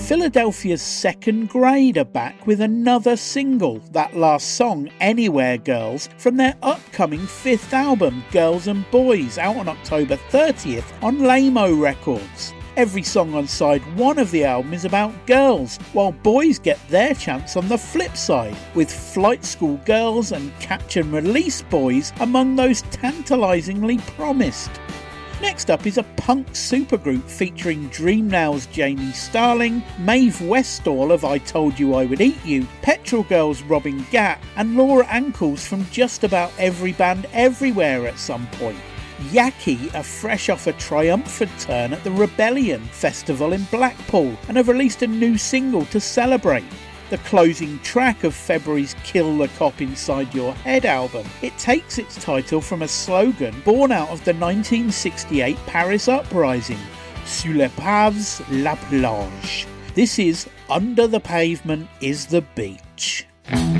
Philadelphia's Second Grade are back with another single, that last song, Anywhere Girls, from their upcoming fifth album, Girls and Boys, out on October 30th on Lamo Records. Every song on side one of the album is about girls, while boys get their chance on the flip side, with Flight School Girls and Catch and Release Boys among those tantalisingly promised. Next up is a punk supergroup featuring Dreamnow's Jamie Starling, Maeve Westall of I Told You I Would Eat You, Petrol Girls' Robin Gatt, and Laura Ankles from just about every band everywhere at some point. Yaki are fresh off a triumphant turn at the Rebellion Festival in Blackpool and have released a new single to celebrate. The closing track of February's Kill the Cop Inside Your Head album. It takes its title from a slogan born out of the 1968 Paris uprising, Sous les paves, la plage. This is Under the Pavement is the Beach.